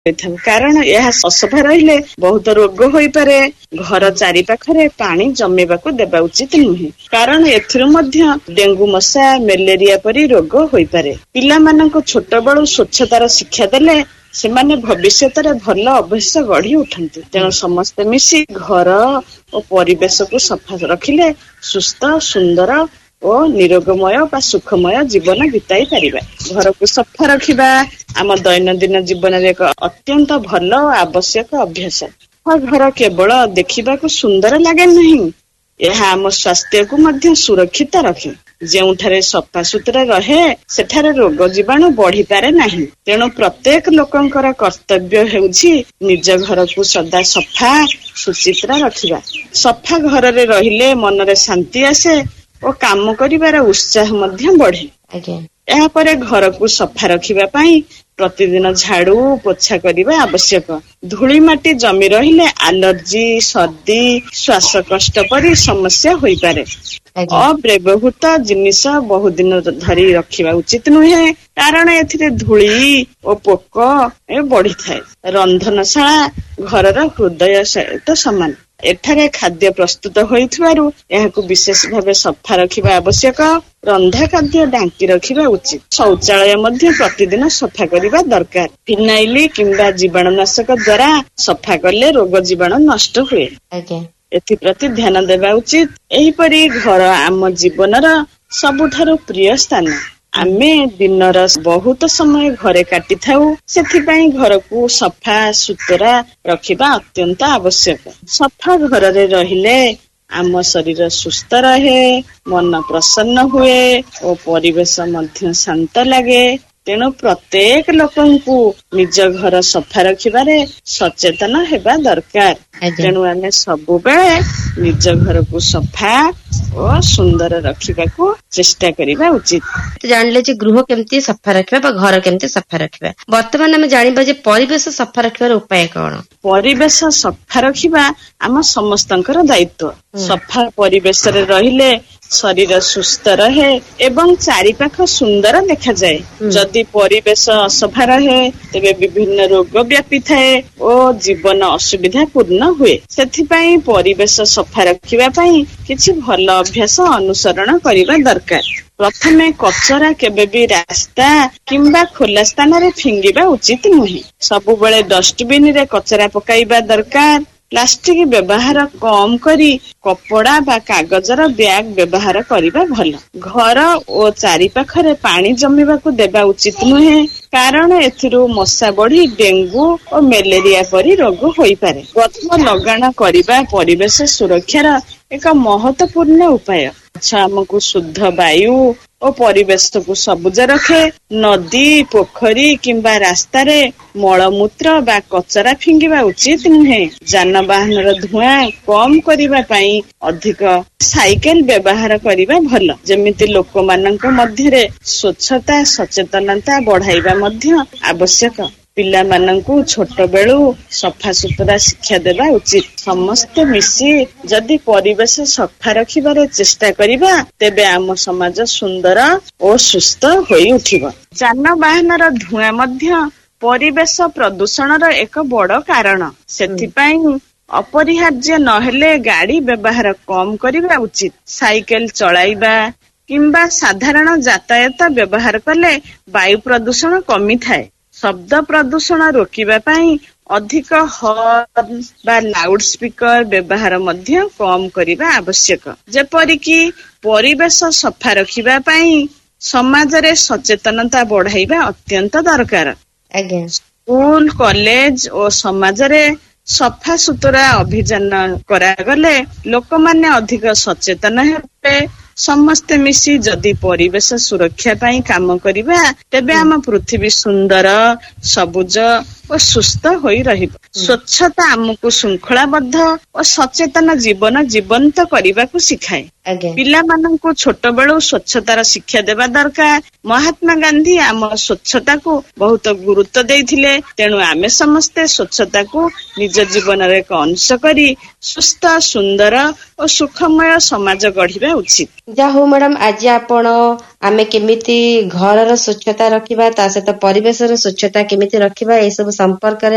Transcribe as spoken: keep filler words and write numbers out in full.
କାରଣ ଏହା ଅସଫା ରହିଲେ ବହୁତ ରୋଗ ହୋଇପାରେ। ଘର ଚାରି ପାଖରେ ପାଣି ଜମିବାକୁ ଦେବା ଉଚିତ ନୁହେଁ, କାରଣ ଏଥିରୁ ମଧ୍ୟ ଡେଙ୍ଗୁ ମଶା, ମ୍ୟାଲେରିଆ ପରି ରୋଗ ହୋଇପାରେ। ପିଲାମାନଙ୍କୁ ଛୋଟବେଳୁ ସ୍ୱଚ୍ଛତାର ଶିକ୍ଷା ଦେଲେ ସେମାନେ ଭବିଷ୍ୟତରେ ଭଲ ଅଭ୍ୟାସ ଗଢି ଉଠନ୍ତି। ତେଣୁ ସମସ୍ତେ ମିଶି ଘର ଓ ପରିବେଶକୁ ସଫା ରଖିଲେ ସୁସ୍ଥ, ସୁନ୍ଦର ଓ ନିରୋଗମୟ ବା ସୁଖମୟ ଜୀବନ ବିତାଇ ପାରିବା। ଘରକୁ ସଫା ରଖିବା ଆମ ଦୈନନ୍ଦିନ ଜୀବନରେ ଏକ ଅତ୍ୟନ୍ତ ଭଲ ଓ ଆବଶ୍ୟକ ଅଭ୍ୟାସ। ଘର କେବଳ ଦେଖିବାକୁ ସୁନ୍ଦର ଲାଗେ ନାହିଁ, ଏହା ଆମ ସ୍ୱାସ୍ଥ୍ୟକୁ ମଧ୍ୟ ସୁରକ୍ଷିତ ରଖେ। ଯେଉଁଠାରେ ସଫାସୁତୁରା ରହେ ସେଠାରେ ରୋଗ ଜୀବାଣୁ ବଢିପାରେ ନାହିଁ। ତେଣୁ ପ୍ରତ୍ୟେକ ଲୋକଙ୍କର କର୍ତ୍ତବ୍ୟ ହେଉଛି ନିଜ ଘରକୁ ସଦା ସଫା ସୁଚିତ୍ରା ରଖିବା। ସଫା ଘରରେ ରହିଲେ ମନରେ ଶାନ୍ତି ଆସେ ଓ କାମ କରିବାର ଉତ୍ସାହ ମଧ୍ୟ ବଢେ। ଏହାପରେ ଘରକୁ ସଫା ରଖିବା ପାଇଁ ପ୍ରତିଦିନ ଝାଡୁ ପୋଛା କରିବା ଆବଶ୍ୟକ। ଧୂଳି ମାଟି ଜମି ରହିଲେ ଆଲର୍ଜି, ସର୍ଦ୍ଦି, ଶ୍ୱାସକଷ୍ଟ ପରି ସମସ୍ୟା ହୋଇପାରେ। ଅବ୍ୟବହୃତ ଜିନିଷ ବହୁଦିନ ଧରି ରଖିବା ଉଚିତ ନୁହେଁ, କାରଣ ଏଥିରେ ଧୂଳି ଓ ପୋକ ବଢିଥାଏ। ରନ୍ଧନଶାଳା ଘରର ହୃଦୟ ସହିତ ସମାନ। ଏଠାରେ ଖାଦ୍ୟ ପ୍ରସ୍ତୁତ ହୋଇଥିବାରୁ ଏହାକୁ ବିଶେଷ ଭାବେ ସଫା ରଖିବା ଆବଶ୍ୟକ। ରନ୍ଧା ଖାଦ୍ୟ ଢାଙ୍କି ରଖିବା ଉଚିତ। ଶୌଚାଳୟ ମଧ୍ୟ ପ୍ରତିଦିନ ସଫା କରିବା ଦରକାର। ଫିନାଇଲ କିମ୍ବା ଜୀବାଣୁନାଶକ ଦ୍ୱାରା ସଫା କଲେ ରୋଗ ଜୀବାଣୁ ନଷ୍ଟ ହୁଏ। ଏଥିପ୍ରତି ଧ୍ୟାନ ଦେବା ଉଚିତ। ଏହିପରି ଘର ଆମ ଜୀବନର ସବୁଠାରୁ ପ୍ରିୟ ସ୍ଥାନ। ଆମେ ଦିନର ବହୁତ ସମୟ ଘରେ କାଟିଥାଉ, ସେଥିପାଇଁ ଘରକୁ ସଫା ସୁତରା ରଖିବା ଅତ୍ୟନ୍ତ ଆବଶ୍ୟକ। ସଫା ଘରରେ ରହିଲେ ଆମ ଶରୀର ସୁସ୍ଥ ରହେ, ମନ ପ୍ରସନ୍ନ ହୁଏ ଓ ପରିବେଶ ମଧ୍ୟ ଶାନ୍ତ ଲାଗେ। ତେଣୁ ପ୍ରତ୍ୟେକ ଲୋକଙ୍କୁ ନିଜ ଘର ସଫା ରଖିବାରେ ସଚେତନ ହେବା ଦରକାର। ତେଣୁ ଆମେ ସବୁବେଳେ ନିଜ ଘରକୁ ସଫା ଓ ସୁନ୍ଦର ରଖିବାକୁ ଚେଷ୍ଟା କରିବା ଉଚିତ। ଜାଣିଲେ ଯେ ଗୃହ କେମିତି ସଫା ରଖିବା ବା ଘର କେମିତି ସଫା ରଖିବା। ବର୍ତ୍ତମାନ ଆମେ ଜାଣିବା ଯେ ପରିବେଶ ସଫା ରଖିବାର ଉପାୟ କଣ। ପରିବେଶ ସଫା ରଖିବା ଆମ ସମସ୍ତଙ୍କର ଦାୟିତ୍ୱ। ସଫା ପରିବେଶରେ ରହିଲେ ଶରୀର ସୁସ୍ଥ ରହେ ଏବଂ ଚାରିପାଖ ସୁନ୍ଦର ଦେଖାଯାଏ। ଯଦି ପରିବେଶ ଅସଫା ରହେ ତେବେ ବିଭିନ୍ନ ରୋଗ ବ୍ୟାପିଥାଏ ଓ ଜୀବନ ଅସୁବିଧା ପୂର୍ଣ୍ଣ ହୁଏ। ସେଥିପାଇଁ ପରିବେଶ ସଫା ରଖିବା ପାଇଁ କିଛି ଭଲ ଅଭ୍ୟାସ ଅନୁସରଣ କରିବା ଦରକାର। ପ୍ରଥମେ କଚରା କେବେ ବି ରାସ୍ତା କିମ୍ବା ଖୋଲା ସ୍ଥାନରେ ଫିଙ୍ଗିବା ଉଚିତ ନୁହେଁ। ସବୁବେଳେ ଡଷ୍ଟବିନ ରେ କଚରା ପକାଇବା ଦରକାର। ପ୍ଲାଷ୍ଟିକ ବ୍ୟବହାର କମ କରି କପଡା ବା କାଗଜର ବ୍ୟାଗ ବ୍ୟବହାର କରିବା ଭଲ। ଘର ଓ ଚାରି ପାଖରେ ପାଣି ଜମିବାକୁ ଦେବା ଉଚିତ ନୁହେଁ, କାରଣ ଏଥିରୁ ମଶା ବଢି ଡେଙ୍ଗୁ ଓ ମ୍ୟାଲେରିଆ ପରି ରୋଗ ହୋଇପାରେ। ଗଛ ଲଗାଣ କରିବା ପରିବେଶ ସୁରକ୍ଷାର ଏକ ମହତ୍ୱପୂର୍ଣ୍ଣ ଉପାୟ। ଗଛ ଆମକୁ ଶୁଦ୍ଧ ବାୟୁ ଓ ପରିବେଶକୁ ସବୁଜ ରଖେ। ନଦୀ, ପୋଖରୀ କିମ୍ବା ରାସ୍ତାରେ ମଳମୂତ୍ର ବା କଚରା ଫିଙ୍ଗିବା ଉଚିତ ନୁହେଁ। ଯାନବାହନର ଧୂଆଁ କମ କରିବା ପାଇଁ ଅଧିକ ସାଇକେଲ ବ୍ୟବହାର କରିବା ଭଲ। ଯେମିତି ଲୋକମାନଙ୍କ ମଧ୍ୟରେ ସ୍ୱଚ୍ଛତା ସଚେତନତା ବଢାଇବା ମଧ୍ୟ ଆବଶ୍ୟକ। ପିଲାମାନଙ୍କୁ ଛୋଟ ବେଳୁ ସଫାସୁତୁରା ଶିକ୍ଷା ଦେବା ଉଚିତ। ସମସ୍ତେ ମିଶି ଯଦି ପରିବେଶ ସଫା ରଖିବାରେ ଚେଷ୍ଟା କରିବା ତେବେ ଆମ ସମାଜ ସୁନ୍ଦର ଓ ସୁସ୍ଥ ହୋଇ ଉଠିବ। ଯାନବାହନର ଧୂଆଁ ମଧ୍ୟ ପରିବେଶ ପ୍ରଦୂଷଣର ଏକ ବଡ କାରଣ। ସେଥିପାଇଁ ଅପରିହାର୍ଯ୍ୟ ନହେଲେ ଗାଡି ବ୍ୟବହାର କମ କରିବା ଉଚିତ। ସାଇକେଲ ଚଳାଇବା କିମ୍ବା ସାଧାରଣ ଯାତାୟାତ ବ୍ୟବହାର କଲେ ବାୟୁ ପ୍ରଦୂଷଣ କମିଥାଏ। ଶବ୍ଦ ପ୍ରଦୂଷଣ ରୋକିବା ପାଇଁ ଅଧିକ ହର୍ନ ବା ଲାଉଡ ସ୍ପିକର ବ୍ୟବହାର ମଧ୍ୟ କମ କରିବା ଆବଶ୍ୟକ। ଯେପରିକି ପରିବେଶ ସଫା ରଖିବା ପାଇଁ ସମାଜରେ ସଚେତନତା ବଢାଇବା ଅତ୍ୟନ୍ତ ଦରକାର। ସ୍କୁଲ, କଲେଜ ଓ ସମାଜରେ ସଫା ସୁତୁରା ଅଭିଯାନ କରାଗଲେ ଲୋକମାନେ ଅଧିକ ସଚେତନ ହେବେ। ସମସ୍ତେ ମିଶି ଯଦି ପରିବେଶ ସୁରକ୍ଷା ପାଇଁ କାମ କରିବା ତେବେ ଆମ ପୃଥିବୀ ସୁନ୍ଦର, ସବୁଜ ଓ ସୁସ୍ଥ ହୋଇ ରହିବ। ସ୍ୱଚ୍ଛତା ଆମକୁ ଶୃଙ୍ଖଳାବଦ୍ଧ ଓ ସଚେତନ ଜୀବନ ଜୀବନ୍ତ କରିବାକୁ ଶିଖାଏ। ପିଲାମାନଙ୍କୁ ଛୋଟ ବେଳୁ ସ୍ୱଚ୍ଛତାର ଶିକ୍ଷା ଦେବା ଦରକାର। ମହାତ୍ମା ଗାନ୍ଧୀ ଆମ ସ୍ୱଚ୍ଛତାକୁ ବହୁତ ଗୁରୁତ୍ୱ ଦେଇଥିଲେ। ତେଣୁ ଆମେ ସମସ୍ତେ ସ୍ୱଚ୍ଛତାକୁ ନିଜ ଜୀବନର ଏକ ଅଂଶ କରି ସୁସ୍ଥ, ସୁନ୍ଦର ଓ ସୁଖମୟ ସମାଜ ଗଢିବା ଉଚିତ। ଯାହା ହଉ ମ୍ୟାଡାମ, ଆଜି ଆପଣ ଆମେ କେମିତି ଘରର ସ୍ୱଚ୍ଛତା ରଖିବା ତା ସହିତ ପରିବେଶର ସ୍ୱଚ୍ଛତା କେମିତି ରଖିବା ଏସବୁ ସମ୍ପର୍କରେ